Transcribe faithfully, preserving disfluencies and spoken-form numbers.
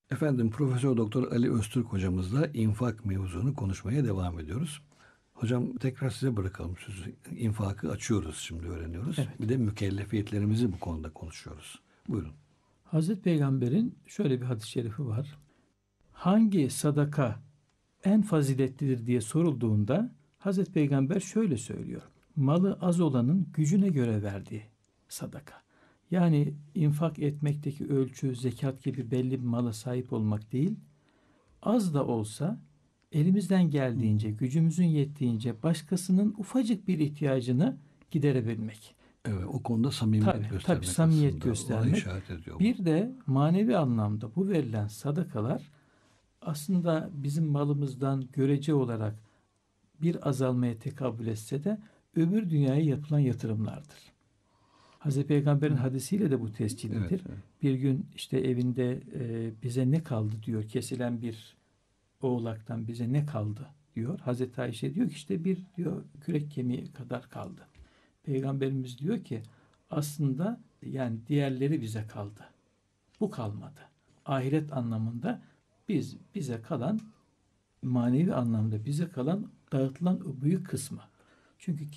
Efendim Profesör Doktor Ali Öztürk hocamızla infak mevzunu konuşmaya devam ediyoruz. Hocam tekrar size bırakalım sözü. İnfakı açıyoruz, şimdi öğreniyoruz. Evet. Bir de mükellefiyetlerimizi bu konuda konuşuyoruz. Buyurun. Hazreti Peygamber'in şöyle bir hadis-i şerifi var. Hangi sadaka en faziletlidir diye sorulduğunda Hazreti Peygamber şöyle söylüyor. Malı az olanın gücüne göre verdiği sadaka. Yani infak etmekteki ölçü zekat gibi belli bir mala sahip olmak değil, az da olsa elimizden geldiğince, gücümüzün yettiğince başkasının ufacık bir ihtiyacını giderebilmek. Evet, o konuda samimiyet Tabii, göstermek tabii samimiyet aslında. Ona göstermek. işaret ediyor bu. Bir de manevi anlamda bu verilen sadakalar aslında bizim malımızdan görece olarak bir azalmaya tekabül etse de öbür dünyaya yapılan yatırımlardır. Hazreti Peygamber'in hadisiyle de bu tescillidir. Evet, evet. Bir gün işte evinde e, bize ne kaldı diyor. Kesilen bir oğlaktan bize ne kaldı diyor. Hazreti Ayşe diyor ki işte bir diyor kürek kemiği kadar kaldı. Peygamberimiz diyor ki aslında yani diğerleri bize kaldı. Bu kalmadı. Ahiret anlamında biz bize kalan, manevi anlamda bize kalan dağıtılan o büyük kısmı. Çünkü